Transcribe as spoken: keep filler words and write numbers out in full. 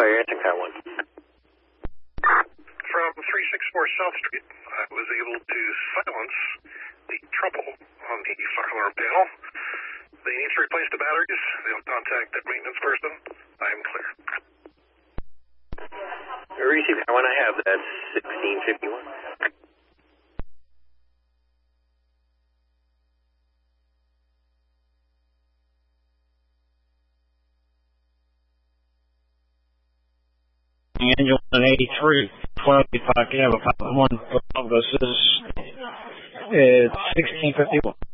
you're answering car one. From three sixty-four South Street, I was able to silence the trouble on the fire alarm panel. They need to replace the batteries. They'll contact the maintenance person. I am clear. Receive car one, I have that sixteen fifty-one. Angel one eighty-three, twelve Park Ave, apartment one, this is, it's sixteen fifty-one.